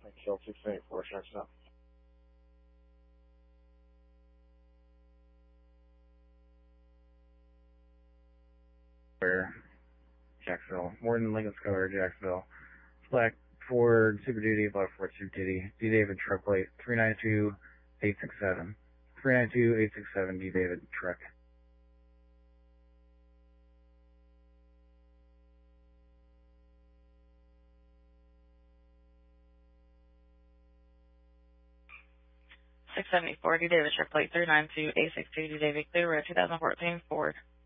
Kill 684, checks out. Jacksonville. Morton, Lincoln Square, Jacksonville. Black Ford, Super Duty, Black Ford, Super Duty. D. David, truck plate, 392867. 392867, D. David, truck. D. David, truck plate, 392-862, D. David, Clear Road, 2014 Ford.